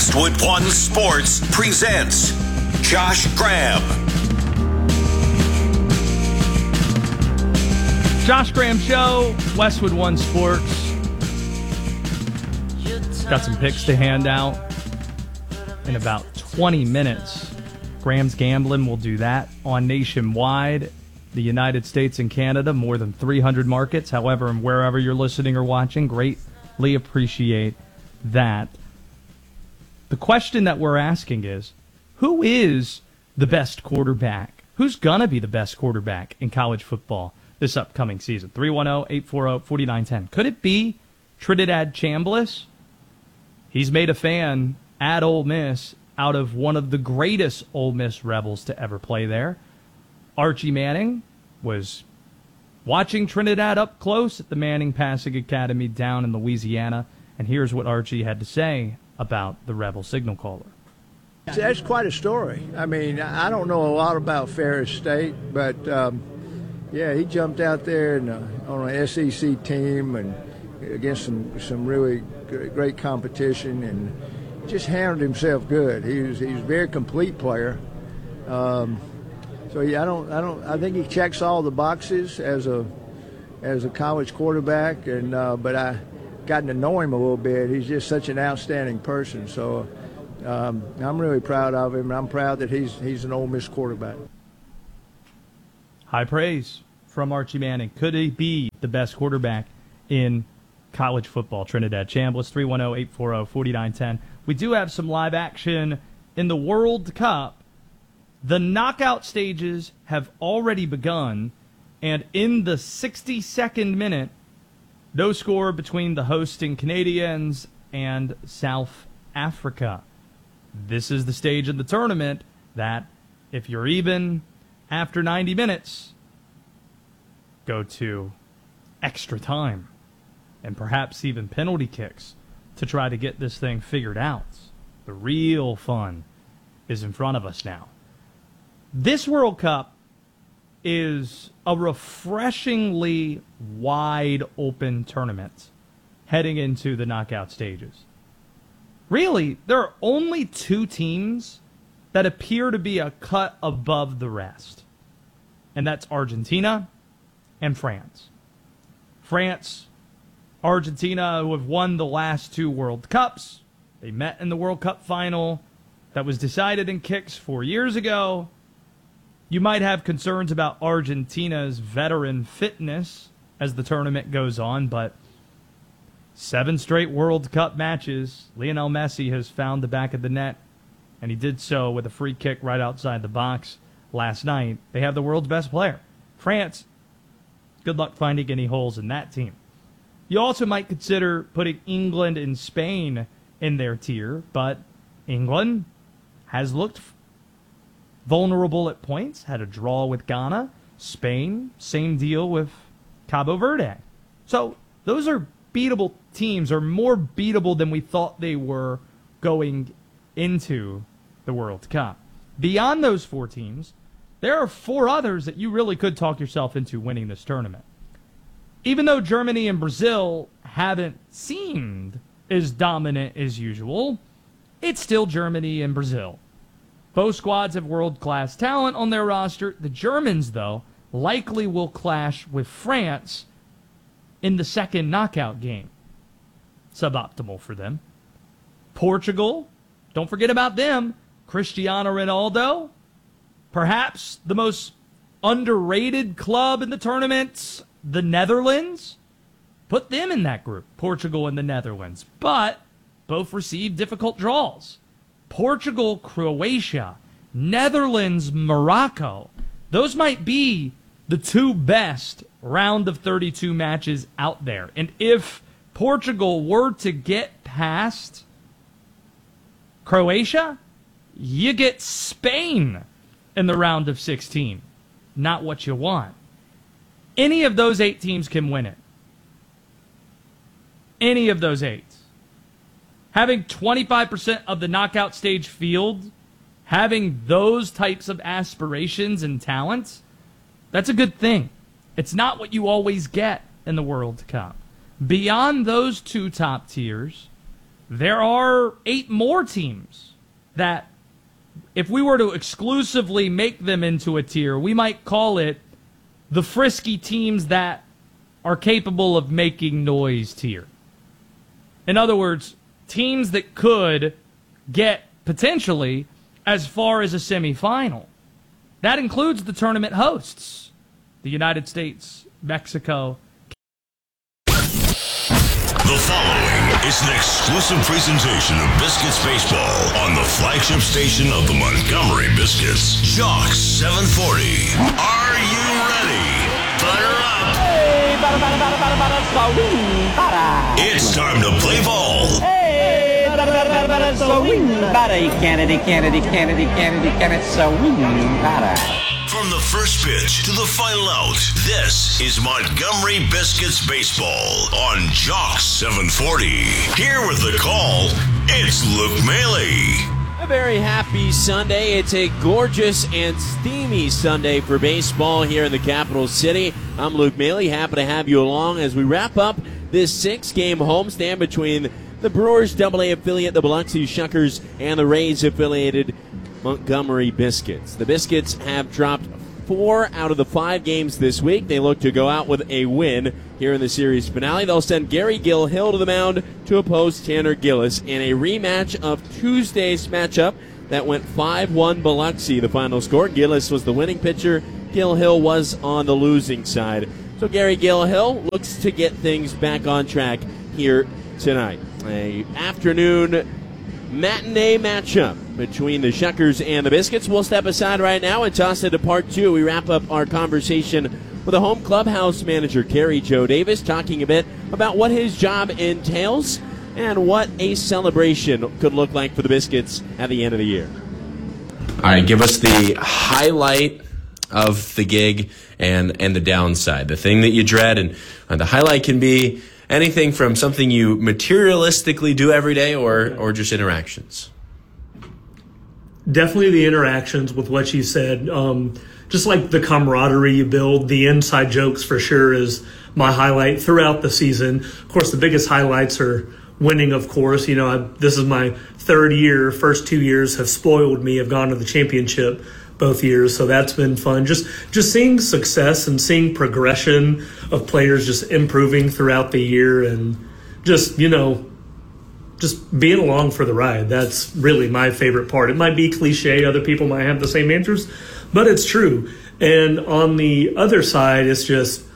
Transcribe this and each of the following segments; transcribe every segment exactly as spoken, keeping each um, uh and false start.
Westwood One Sports presents Josh Graham. Josh Graham Show, Westwood One Sports. Got some picks to hand out in about twenty minutes. Graham's Gambling will do that on Nationwide, the United States and Canada, more than three hundred markets. However, and wherever you're listening or watching, greatly appreciate that. The question that we're asking is, who is the best quarterback? Who's going to be the best quarterback in college football this upcoming season? three one zero, eight four zero, four nine one zero. Could it be Trinidad Chambliss? He's made a fan at Ole Miss out of one of the greatest Ole Miss Rebels to ever play there. Archie Manning was watching Trinidad up close at the Manning Passing Academy down in Louisiana, and here's what Archie had to say about the Rebel signal caller. That's quite a story. I mean, I don't know a lot about Ferris State, but um, yeah, he jumped out there in a, on an S E C team and against some some really great competition and just handled himself good. He was he's a very complete player. Um, so yeah, I don't I don't I think he checks all the boxes as a as a college quarterback, and uh, but I gotten to know him a little bit. He's just such an outstanding person. So um, I'm really proud of him. I'm proud that he's he's an Ole Miss quarterback. High praise from Archie Manning. Could he be the best quarterback in college football? Trinidad Chambliss, three one zero, eight four zero, four nine one zero. We do have some live action in the World Cup. The knockout stages have already begun, and in the sixty-second minute, no score between the hosting Canadians and South Africa. This is the stage of the tournament that, if you're even after ninety minutes, go to extra time and perhaps even penalty kicks to try to get this thing figured out. The real fun is in front of us now. This World Cup is a refreshingly wide open tournament heading into the knockout stages. Really, there are only two teams that appear to be a cut above the rest, and that's Argentina and France. France, Argentina, who have won the last two World Cups. They met in the World Cup final that was decided in kicks four years ago. You might have concerns about Argentina's veteran fitness as the tournament goes on, but seven straight World Cup matches, Lionel Messi has found the back of the net, and he did so with a free kick right outside the box last night. They have the world's best player. France, good luck finding any holes in that team. You also might consider putting England and Spain in their tier, but England has looked vulnerable at points, had a draw with Ghana. Spain, same deal with Cabo Verde. So those are beatable teams, or more beatable than we thought they were going into the World Cup. Beyond those four teams, there are four others that you really could talk yourself into winning this tournament. Even though Germany and Brazil haven't seemed as dominant as usual, it's still Germany and Brazil. Both squads have world-class talent on their roster. The Germans, though, likely will clash with France in the second knockout game. Suboptimal for them. Portugal, don't forget about them. Cristiano Ronaldo, perhaps the most underrated club in the tournament. The Netherlands, put them in that group, Portugal and the Netherlands. But both received difficult draws. Portugal, Croatia, Netherlands, Morocco. Those might be the two best round of thirty-two matches out there. And if Portugal were to get past Croatia, you get Spain in the round of sixteen. Not what you want. Any of those eight teams can win it. Any of those eight. Having twenty-five percent of the knockout stage field, having those types of aspirations and talents, that's a good thing. It's not what you always get in the World Cup. Beyond those two top tiers, there are eight more teams that, if we were to exclusively make them into a tier, we might call it the frisky teams that are capable of making noise tier. In other words, teams that could get potentially as far as a semifinal. That includes the tournament hosts, the United States, Mexico. The following is an exclusive presentation of Biscuits Baseball on the flagship station of the Montgomery Biscuits, Jock seven forty. Are you ready? Fire up! Hey, bada, bada, bada, bada, bada, swing, bada. It's time to play ball. Hey, bada, bada, bada, bada, swing, bada. Kennedy, Kennedy, Kennedy, Kennedy, Kennedy, swing, bada. From the first pitch to the final out, this is Montgomery Biscuits Baseball on Jock seven forty. Here with the call, it's Luke Maley. A very happy Sunday. It's a gorgeous and steamy Sunday for baseball here in the capital city. I'm Luke Maley, happy to have you along as we wrap up this six-game homestand between the Brewers double A affiliate, the Biloxi Shuckers, and the Rays-affiliated Montgomery Biscuits. The Biscuits have dropped four out of the five games this week. They look to go out with a win here in the series finale. They'll send Gary Gilhill to the mound to oppose Tanner Gillis in a rematch of Tuesday's matchup that went five one Biloxi, the final score. Gillis was the winning pitcher. Gilhill was on the losing side. So Gary Gilhill looks to get things back on track here tonight. A afternoon matinee matchup between the Shuckers and the Biscuits. We'll step aside right now and toss it to part two. We wrap up our conversation with the home clubhouse manager, Kerry Joe Davis, talking a bit about what his job entails and what a celebration could look like for the Biscuits at the end of the year. All right, give us the highlight of the gig and, and the downside, the thing that you dread. And uh, the highlight can be anything from something you materialistically do every day or, or just interactions. Definitely the interactions with what you said. Um, just like the camaraderie you build, the inside jokes for sure is my highlight throughout the season. Of course, the biggest highlights are winning, of course. You know, I, this is my third year. First two years have spoiled me. I've gone to the championship both years, so that's been fun. Just just seeing success and seeing progression of players just improving throughout the year and just, you know, just being along for the ride. That's really my favorite part. It might be cliche. Other people might have the same answers, but it's true. And on the other side, it's just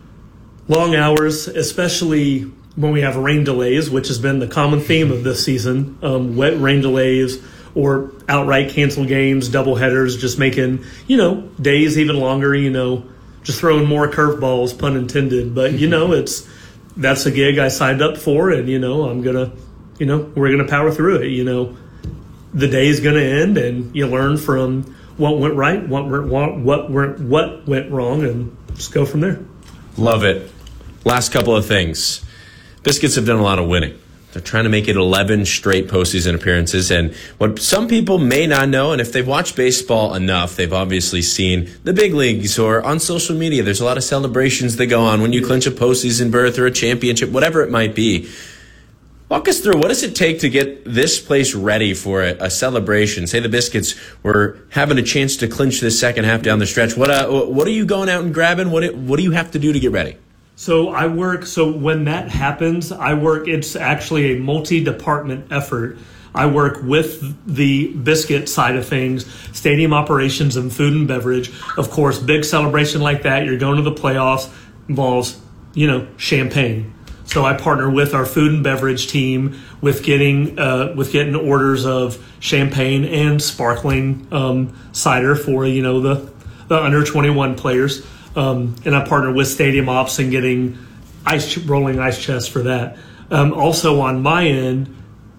long hours, especially when we have rain delays, which has been the common theme of this season, um, wet rain delays or outright canceled games, double headers, just making, you know, days even longer, you know, just throwing more curveballs, pun intended. But, you know, it's that's a gig I signed up for, and, you know, I'm going to, you know, we're going to power through it. You know, the day's going to end, and you learn from what went right, what went, what went, what went wrong, and just go from there. Love it. Last couple of things. Biscuits have done a lot of winning. They're trying to make it eleven straight postseason appearances. And what some people may not know, and if they've watched baseball enough, they've obviously seen the big leagues or on social media, there's a lot of celebrations that go on when you clinch a postseason berth or a championship, whatever it might be. Walk us through, what does it take to get this place ready for a, a celebration? Say the Biscuits were having a chance to clinch this second half down the stretch. What uh, what are you going out and grabbing? What what do you have to do to get ready? So I work, so when that happens, I work, it's actually a multi-department effort. I work with the biscuit side of things, stadium operations and food and beverage. Of course, big celebration like that, you're going to the playoffs, involves, you know, champagne. So I partner with our food and beverage team with getting uh, with getting orders of champagne and sparkling um, cider for, you know, the, the under twenty-one players. Um, and I partner with Stadium Ops and getting ice rolling ice chests for that. Um, also on my end,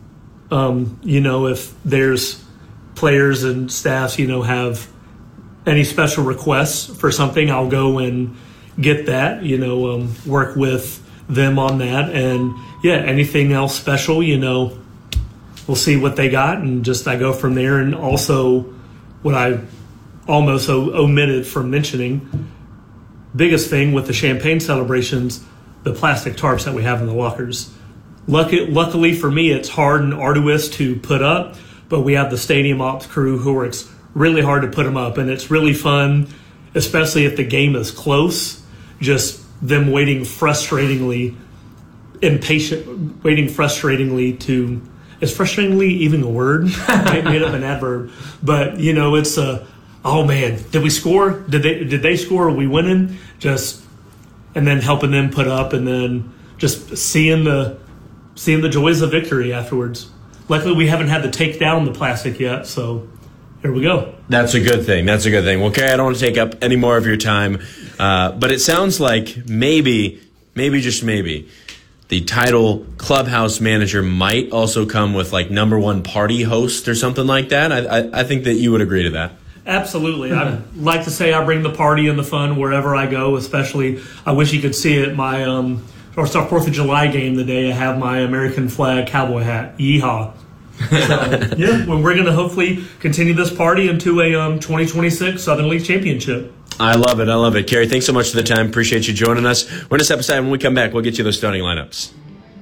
um, you know, if there's players and staffs, you know, have any special requests for something, I'll go and get that, you know, um, work with them on that. And, yeah, anything else special, you know, we'll see what they got, and just I go from there. And also what I almost o- omitted from mentioning, biggest thing with the champagne celebrations, the plastic tarps that we have in the lockers. lucky, luckily for me, it's hard and arduous to put up, but we have the stadium ops crew who works really hard to put them up, and it's really fun, especially if the game is close, just them waiting frustratingly, impatient, waiting frustratingly to, is frustratingly even a word? I made up an adverb, but, you know, it's a, oh man, did we score? Did they, did they score? Are we winning? Just, and then helping them put up, and then just seeing the, seeing the joys of victory afterwards. Luckily, we haven't had to take down the plastic yet, so here we go. That's a good thing. That's a good thing. Well, Kerry, I don't want to take up any more of your time, uh, but it sounds like maybe, maybe just maybe, the title clubhouse manager might also come with like number one party host or something like that. I, I, I think that you would agree to that. Absolutely. I'd like to say I bring the party and the fun wherever I go, especially I wish you could see it. My um, our fourth of July game the day I have my American flag cowboy hat. Yeehaw. So, yeah, well, we're going to hopefully continue this party into a um, twenty twenty-six Southern League Championship. I love it. I love it. Kerry, thanks so much for the time. Appreciate you joining us. We're going to step aside. When we come back, we'll get you those starting lineups.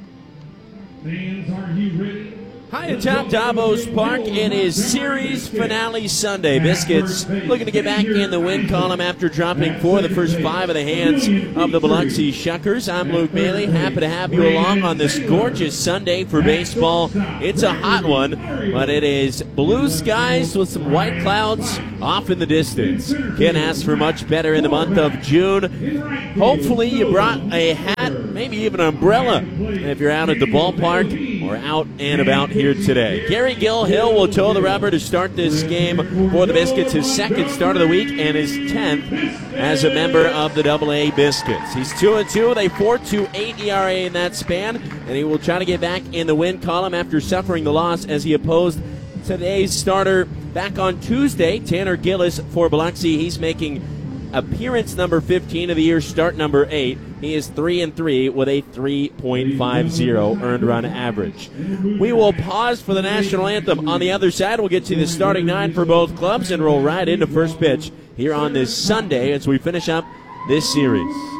Fans, are you ready? High atop Davos Park, it is series finale Sunday. Biscuits looking to get back in the win column after dropping four of the first five of the hands of the Biloxi Shuckers. I'm Luke Bailey, happy to have you along on this gorgeous Sunday for baseball. It's a hot one, but it is blue skies with some white clouds off in the distance. Can't ask for much better in the month of June. Hopefully you brought a hat, maybe even an umbrella, if you're out at the ballpark or out and about here today. Gary Gilhill will toe the rubber to start this game for the Biscuits, his second start of the week and his tenth as a member of the double A Biscuits. He's two and two with a four point two eight E R A in that span, and he will try to get back in the win column after suffering the loss as he opposed today's starter back on Tuesday, Tanner Gillis for Biloxi. He's making appearance number fifteen of the year, start number eight. He is three and three with a three point five oh earned run average. We will pause for the national anthem. On the other side, we'll get to the starting nine for both clubs and roll right into first pitch here on this Sunday as we finish up this series.